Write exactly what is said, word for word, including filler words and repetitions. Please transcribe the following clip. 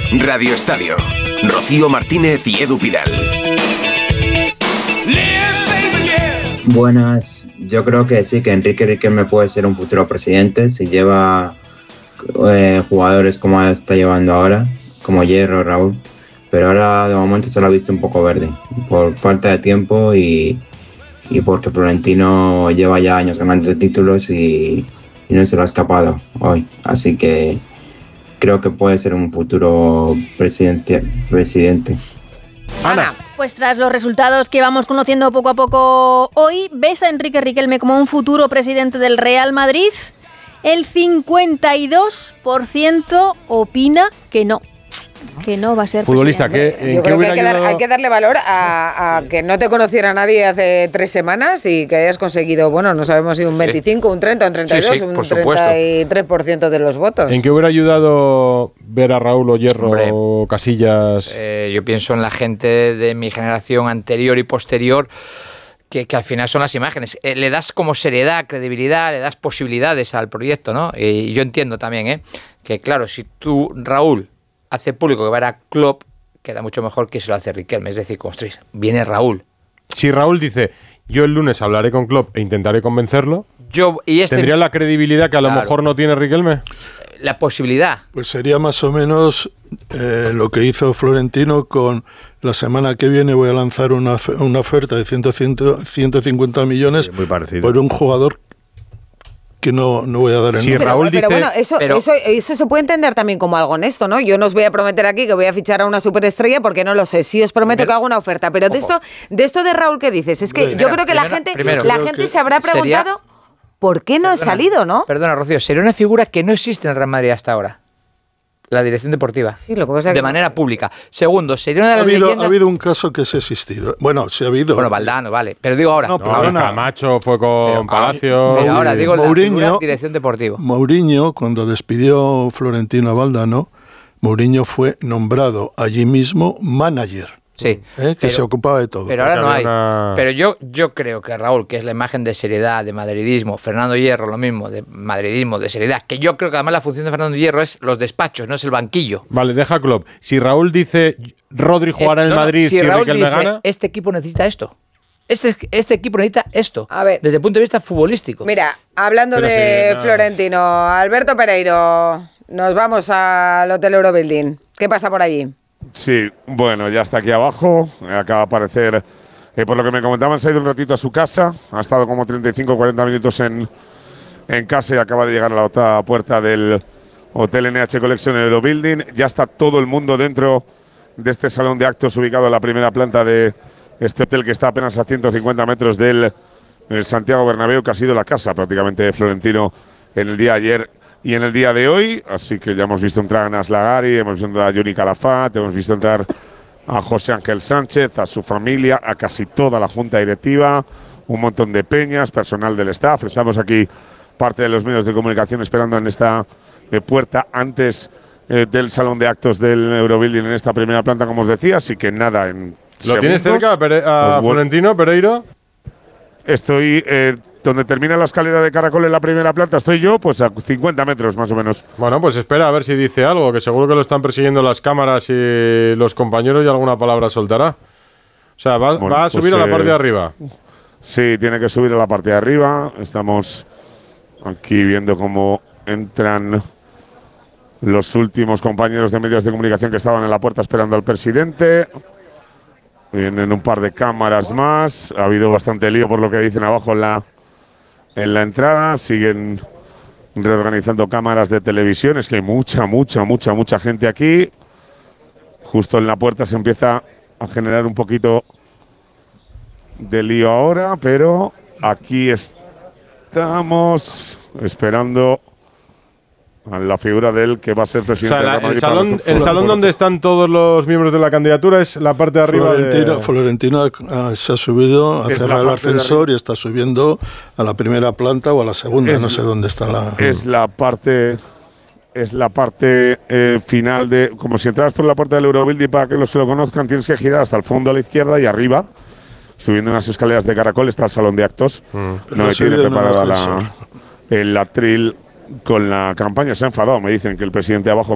Radio Estadio. Rocío Martínez y Edu Pidal. Buenas, yo creo que sí, que Enrique Riquelme puede ser un futuro presidente si lleva eh, jugadores como está llevando ahora, como Hierro, Raúl, pero ahora de momento se lo ha visto un poco verde, por falta de tiempo y, y porque Florentino lleva ya años ganando títulos y, y no se lo ha escapado hoy, así que creo que puede ser un futuro presidente. Ana, pues tras los resultados que vamos conociendo poco a poco hoy, ¿ves a Enrique Riquelme como un futuro presidente del Real Madrid? El cincuenta y dos por ciento opina que no, que no va a ser futbolista. presidente. ¿Qué, Yo creo que hay que, dar, ayudado? hay que darle valor a, a que no te conociera nadie hace tres semanas y que hayas conseguido, bueno, no sabemos si un Sí. veinticinco, un treinta, un treinta y dos, Sí, sí, un por supuesto. treinta y tres por ciento de los votos. ¿En qué hubiera ayudado ver a Raúl o Hierro Hombre, o Casillas? Eh, yo pienso en la gente de mi generación anterior y posterior, que, que al final son las imágenes. Eh, le das como seriedad, credibilidad, le das posibilidades al proyecto, ¿no? Y yo entiendo también, ¿eh? Que claro, si tú, Raúl, hace público que va a ir a Klopp, queda mucho mejor que se lo hace Riquelme. Es decir, construís. Viene Raúl. Si Raúl dice, yo el lunes hablaré con Klopp e intentaré convencerlo, Yo, y este, ¿tendría la credibilidad que a lo Claro. mejor no tiene Riquelme? la posibilidad. Pues sería más o menos eh, lo que hizo Florentino con la semana que viene voy a lanzar una, una oferta de cien, ciento cincuenta millones Sí, muy parecido. por un jugador que no, no voy a dar el Si nombre. Pero, Raúl pero dice- bueno, eso, pero- eso, eso se puede entender también como algo honesto, ¿no? Yo no os voy a prometer aquí que voy a fichar a una superestrella porque no lo sé. Sí os prometo Primero- que hago una oferta. Pero de Ojo. esto, de esto de Raúl que dices, es que Primero- yo creo que la primero- gente, primero- la Yo creo gente que se habrá sería- preguntado por qué no ha Perdona, salido, ¿no? Perdona, Rocío, sería una figura que no existe en el Real Madrid hasta ahora. La dirección deportiva. Sí, lo que pasa es De que- manera pública. Segundo, sería una de Ha las habido, leyendas... ha habido un caso que se ha existido. Bueno, sí ha habido. Bueno, Valdano, vale. Pero digo ahora. No, No, Perdona. Camacho fue con Pero- Palacio. Pero ahora digo la Mourinho- figura dirección deportiva. Mourinho, cuando despidió Florentino a Valdano, Mourinho fue nombrado allí mismo manager, Sí. ¿eh? que Pero- se ocupaba de todo. Pero ahora no Porque hay. había una- Pero yo, yo creo que Raúl, que es la imagen de seriedad, de madridismo, Fernando Hierro, lo mismo, de madridismo, de seriedad, que yo creo que además la función de Fernando Hierro es los despachos, no es el banquillo. Vale, deja Klopp. Si Raúl dice, Rodri jugará en Es- el no, no, Madrid si, Raúl Riquelme dice, gana... este equipo necesita esto. Este, este equipo necesita esto. A ver. Desde el punto de vista futbolístico. Mira, hablando Pero de sí, no. Florentino, Alberto Pereiro, nos vamos al Hotel Eurobuilding. ¿Qué pasa por allí? Sí, bueno, ya está aquí abajo. Acaba de aparecer, eh, por lo que me comentaban, se ha ido un ratito a su casa. Ha estado como treinta y cinco o cuarenta minutos en, en casa y acaba de llegar a la otra puerta del Hotel N H Collection Eurobuilding. Ya está todo el mundo dentro de este salón de actos ubicado en la primera planta de este hotel que está apenas a ciento cincuenta metros del el Santiago Bernabéu, que ha sido la casa prácticamente de Florentino en el día de ayer y en el día de hoy. Así que ya hemos visto entrar a Nas Lagari, hemos visto entrar a Yuri Calafat, hemos visto entrar a José Ángel Sánchez, a su familia, a casi toda la junta directiva, un montón de peñas, personal del staff. Estamos aquí, parte de los medios de comunicación, esperando en esta eh, puerta antes eh, del salón de actos del Eurobuilding en esta primera planta, como os decía. Así que nada, en ¿Lo tienes segundos cerca Pere- a os vuel- Florentino, Pereiro? Estoy eh, donde termina la escalera de caracol en la primera planta, estoy yo, pues a cincuenta metros más o menos. Bueno, pues espera a ver si dice algo, que seguro que lo están persiguiendo las cámaras y los compañeros y alguna palabra soltará. O sea, va, Bueno, va a pues, subir a la eh, parte de arriba. Sí, tiene que subir a la parte de arriba. Estamos aquí viendo cómo entran los últimos compañeros de medios de comunicación que estaban en la puerta esperando al presidente. Vienen un par de cámaras más. Ha habido bastante lío por lo que dicen abajo en la, en la entrada. Siguen reorganizando cámaras de televisión. Es que hay mucha, mucha, mucha, mucha gente aquí. Justo en la puerta se empieza a generar un poquito de lío ahora, pero aquí estamos esperando a la figura de él que va a ser O presidente sea, de la- la Madrid el para salón, los- el salón donde están todos los miembros de la candidatura es la parte de arriba. Florentino, de... Florentino ah, se ha subido a Es la cerrar el parte de ascensor arriba. y está subiendo a la primera planta o a la segunda, Es- no sé dónde está la... es la parte es la parte eh, final de, como si entraras por la puerta del Eurobuilding, para que los que lo conozcan, tienes que girar hasta el fondo a la izquierda y arriba, subiendo unas escaleras de caracol, está el salón de actos, Pero donde ha tiene subido en un preparada la, ascensor. el atril con la campaña. Se ha enfadado, me dicen que el presidente de abajo